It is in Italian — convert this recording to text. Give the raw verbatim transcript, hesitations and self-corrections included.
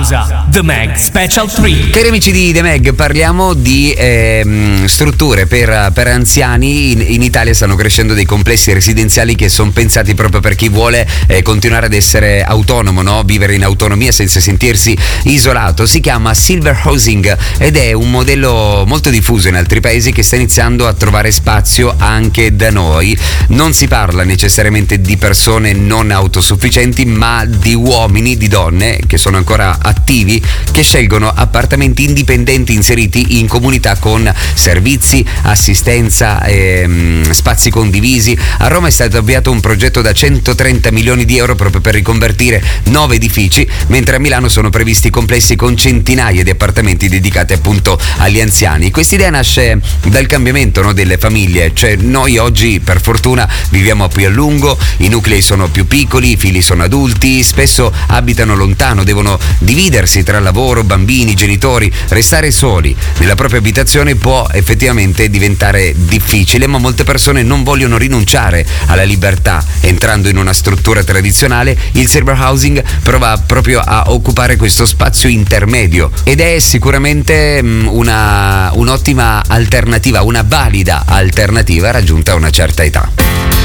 Pausa. The Mag Special tre. Cari amici di The Mag, parliamo di ehm, strutture per, per anziani. In, in Italia stanno crescendo dei complessi residenziali che sono pensati proprio per chi vuole eh, continuare ad essere autonomo, no? Vivere in autonomia senza sentirsi isolato. Si chiama Silver Housing ed è un modello molto diffuso in altri paesi che sta iniziando a trovare spazio anche da noi. Non si parla necessariamente di persone non autosufficienti, ma di uomini, di donne che sono ancora attivi, che scelgono appartamenti indipendenti inseriti in comunità con servizi, assistenza, ehm, spazi condivisi. A Roma è stato avviato un progetto da centotrenta milioni di euro proprio per riconvertire nove edifici, mentre a Milano sono previsti complessi con centinaia di appartamenti dedicati appunto agli anziani. Quest'idea nasce dal cambiamento, no, delle famiglie, cioè noi oggi per fortuna viviamo più a lungo, i nuclei sono più piccoli, i figli sono adulti, spesso abitano lontano, devono dividersi tra lavoro, bambini, genitori. Restare soli nella propria abitazione può effettivamente diventare difficile, ma molte persone non vogliono rinunciare alla libertà entrando in una struttura tradizionale. Il Silver Housing prova proprio a occupare questo spazio intermedio ed è sicuramente mh, una, un'ottima alternativa, una valida alternativa raggiunta a una certa età.